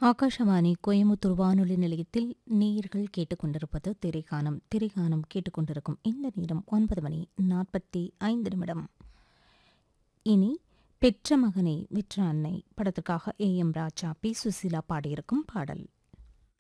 ஆகாஷவாணி கோயமுத்தூர் வானொலி நிலையத்தில் நேயர்கள் கேட்டுக்கொண்டிருப்பது திரைகானம். திரைகானம் கேட்டுக்கொண்டிருக்கும் இந்த நேரம் 9:45. இனி பெற்ற மகனை வெற்ற அன்னை படத்துக்காக AM ராஜா, பி. சுசீலா பாடியிருக்கும் பாடல்.